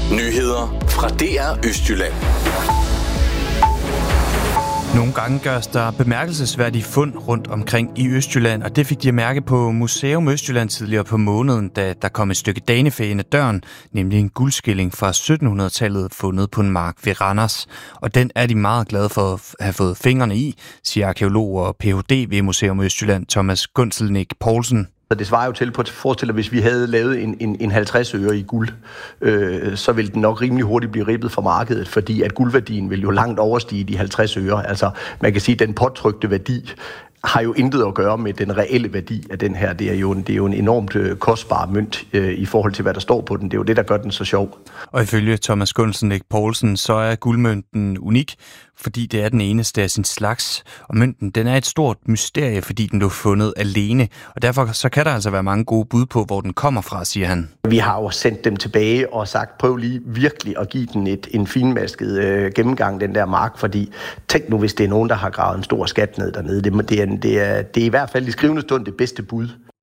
Nyheder fra DR Østjylland. Nogle gange gørs der bemærkelsesværdige fund rundt omkring i Østjylland, og det fik de at mærke på Museum Østjylland tidligere på måneden, da der kom et stykke danefæ ind ad døren, nemlig en guldskilling fra 1700-tallet fundet på en mark ved Randers. Og den er de meget glade for at have fået fingrene i, siger arkeolog og Ph.D. ved Museum Østjylland Thomas Gunzelnick Poulsen. Det svarer jo til, forestil dig, hvis vi havde lavet en 50 øre i guld, så ville den nok rimelig hurtigt blive ribbet fra markedet, fordi at guldværdien vil jo langt overstige de 50 øre. Altså, man kan sige, at den påtrykte værdi har jo intet at gøre med den reelle værdi af den her. Det er jo en enormt kostbar mønt i forhold til, hvad der står på den. Det er jo det, der gør den så sjov. Og ifølge Thomas Gunzelnick Poulsen, så er guldmønten unik, fordi det er den eneste af sin slags. Og mønten, den er et stort mysterie, fordi den blev fundet alene. Og derfor så kan der altså være mange gode bud på, hvor den kommer fra, siger han. Vi har jo sendt dem tilbage og sagt, prøv lige virkelig at give den en finmasket gennemgang, den der mark, fordi tænk nu, hvis det er nogen, der har gravet en stor skat ned dernede. Det er i hvert fald i skrivende stund det bedste bud.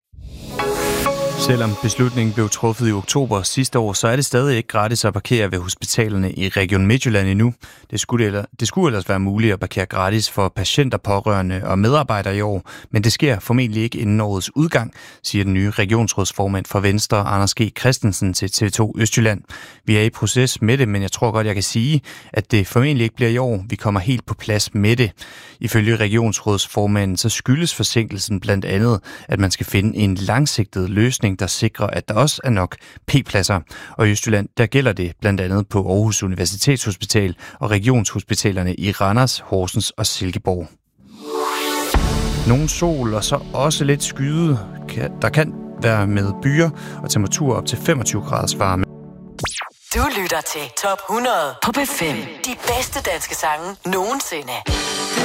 Selvom beslutningen blev truffet i oktober sidste år, så er det stadig ikke gratis at parkere ved hospitalerne i Region Midtjylland endnu. Det skulle ellers være muligt at parkere gratis for patienter, pårørende og medarbejdere i år, men det sker formentlig ikke inden årets udgang, siger den nye regionsrådsformand for Venstre, Anders G. Christensen, til TV2 Østjylland. Vi er i proces med det, men jeg tror godt, jeg kan sige, at det formentlig ikke bliver i år. Vi kommer helt på plads med det. Ifølge regionsrådsformanden så skyldes forsinkelsen blandt andet, at man skal finde en langsigtet løsning, der sikrer, at der også er nok p-pladser. Og i Østjylland, der gælder det blandt andet på Aarhus Universitetshospital og regionshospitalerne i Randers, Horsens og Silkeborg. Nogle sol og så også lidt skyde. Der kan være med byer og temperaturer op til 25 graders varme. Du lytter til Top 100 på P5. De bedste danske sange nogensinde.